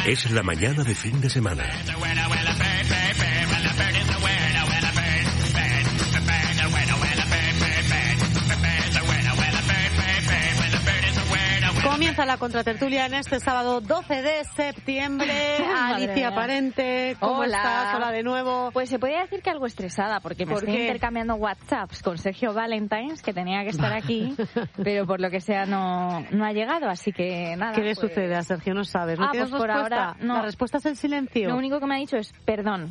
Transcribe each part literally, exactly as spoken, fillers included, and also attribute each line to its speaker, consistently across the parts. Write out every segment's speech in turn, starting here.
Speaker 1: Es la mañana de fin de semana.
Speaker 2: Comienza la contratertulia en este sábado doce de septiembre. Alicia Parente, ¿cómo
Speaker 3: Hola.
Speaker 2: estás? Hola de nuevo.
Speaker 3: Pues se podría decir que algo estresada, porque me
Speaker 2: ¿Por
Speaker 3: estoy
Speaker 2: qué?
Speaker 3: intercambiando WhatsApps con Sergio Valentines, que tenía que estar aquí, pero por lo que sea no, no ha llegado, así que nada.
Speaker 2: ¿Qué le
Speaker 3: pues...
Speaker 2: sucede a Sergio? No sabes. ¿No
Speaker 3: Ah,
Speaker 2: tienes
Speaker 3: pues por
Speaker 2: respuesta?
Speaker 3: ahora no.
Speaker 2: La respuesta es el silencio.
Speaker 3: Lo único que me ha dicho es perdón.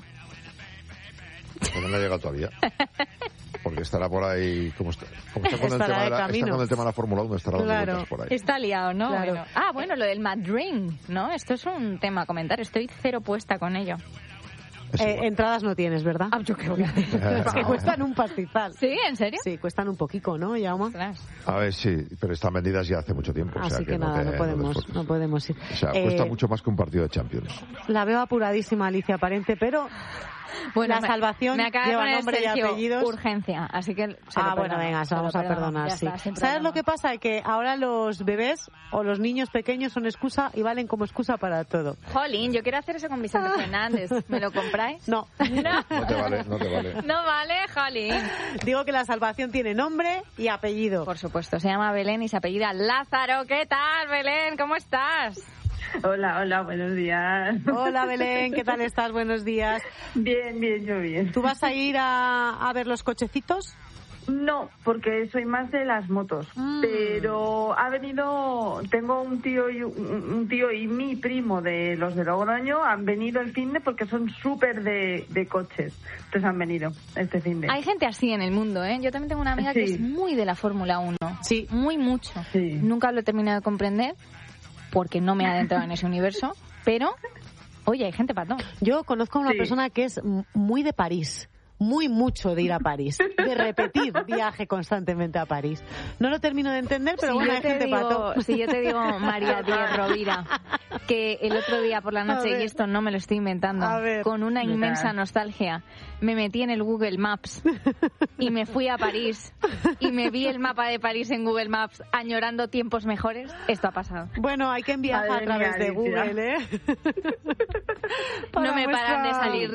Speaker 4: Pues no le ha llegado todavía. Porque estará por ahí, como está, como está, con, el
Speaker 2: Estará
Speaker 4: tema
Speaker 2: de
Speaker 4: de la,
Speaker 2: camino.
Speaker 4: está con el tema de la Fórmula uno, estará dando
Speaker 2: Claro.
Speaker 4: vueltas por ahí.
Speaker 3: Está liado, ¿no?
Speaker 2: Claro.
Speaker 3: Bueno. Ah, bueno, lo del Madrid, ¿no? Esto es un tema a comentar. Estoy cero puesta con ello.
Speaker 4: Es
Speaker 2: Eh,
Speaker 4: igual.
Speaker 2: entradas no tienes, ¿verdad?
Speaker 3: Ah, yo creo que...
Speaker 2: Es que cuestan un pastizal.
Speaker 3: ¿Sí? ¿En serio?
Speaker 2: Sí, cuestan un poquito, ¿no, Jaume?
Speaker 3: Ostras.
Speaker 4: A ver, sí, pero están vendidas ya hace mucho tiempo.
Speaker 2: Así
Speaker 4: o sea
Speaker 2: que,
Speaker 4: que
Speaker 2: nada, no,
Speaker 4: te-
Speaker 2: podemos,
Speaker 4: después-
Speaker 2: no podemos ir.
Speaker 4: O sea,
Speaker 2: Eh,
Speaker 4: cuesta mucho más que un partido de Champions.
Speaker 2: La veo apuradísima, Alicia Parente, pero
Speaker 3: Bueno,
Speaker 2: la
Speaker 3: me-
Speaker 2: salvación
Speaker 3: me acaba de
Speaker 2: lleva
Speaker 3: poner
Speaker 2: nombre y
Speaker 3: Sergio
Speaker 2: apellidos.
Speaker 3: urgencia, así que se
Speaker 2: Ah,
Speaker 3: lo
Speaker 2: bueno,
Speaker 3: perdono,
Speaker 2: venga,
Speaker 3: se lo
Speaker 2: vamos a
Speaker 3: perdono,
Speaker 2: perdonar,
Speaker 3: ya
Speaker 2: sí.
Speaker 3: está, sin
Speaker 2: ¿Sabes
Speaker 3: problema.
Speaker 2: lo que pasa? Que ahora los bebés o los niños pequeños son excusa y valen como excusa para todo.
Speaker 3: Jolín, yo quiero hacer eso con Vicente Fernández. ¿Me lo compráis?
Speaker 2: No,
Speaker 3: No.
Speaker 4: No te vale, no te vale.
Speaker 3: No vale, jolín.
Speaker 2: digo que la salvación tiene nombre y apellido.
Speaker 3: Por supuesto, se llama Belén y se apellida Lázaro. ¿Qué tal, Belén? ¿Cómo estás?
Speaker 5: Hola, hola, buenos días.
Speaker 2: Hola Belén, ¿qué tal estás? Buenos días.
Speaker 5: Bien, bien, yo bien.
Speaker 2: ¿Tú vas a ir a, a ver los cochecitos?
Speaker 5: No, porque soy más de las motos,
Speaker 2: Mm.
Speaker 5: pero ha venido, tengo un tío y un un tío y mi primo de los de Logroño han venido el finde porque son súper de, de coches, entonces han venido este finde.
Speaker 3: Hay gente así en el mundo, ¿eh? Yo también tengo una amiga que
Speaker 5: Sí.
Speaker 3: es muy de la Fórmula uno.
Speaker 2: Sí.
Speaker 3: Muy mucho.
Speaker 5: Sí.
Speaker 3: Nunca lo he terminado de comprender porque no me he adentrado en ese universo, pero, oye, hay gente patón.
Speaker 2: Yo conozco a una
Speaker 5: Sí.
Speaker 2: persona que es m- muy de París. Muy mucho de ir a París, de repetir viaje constantemente a París. No lo termino de entender, pero
Speaker 3: si
Speaker 2: bueno,
Speaker 3: yo
Speaker 2: hay
Speaker 3: te
Speaker 2: gente
Speaker 3: digo,
Speaker 2: pato.
Speaker 3: si yo te digo, María Díez Rovira, que el otro día por la
Speaker 2: A
Speaker 3: noche,
Speaker 2: ver.
Speaker 3: y esto no me lo estoy inventando,
Speaker 2: A ver.
Speaker 3: con una
Speaker 5: Mira.
Speaker 3: inmensa nostalgia, me metí en el Google Maps y me fui a París y me vi el mapa de París en Google Maps añorando tiempos mejores, esto ha pasado.
Speaker 2: Bueno, hay que viajar a
Speaker 5: Madre
Speaker 2: través
Speaker 5: mía,
Speaker 2: de
Speaker 5: Alicia.
Speaker 2: Google, ¿eh?
Speaker 3: No
Speaker 2: Para
Speaker 3: me paran de
Speaker 2: vuestra-
Speaker 3: salir